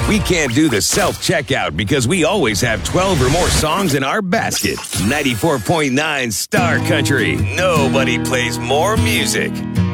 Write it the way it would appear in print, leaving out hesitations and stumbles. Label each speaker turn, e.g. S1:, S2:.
S1: We can't do the self-checkout because we always have 12 or more songs in our basket. 94.9 Star Country. Nobody plays more music.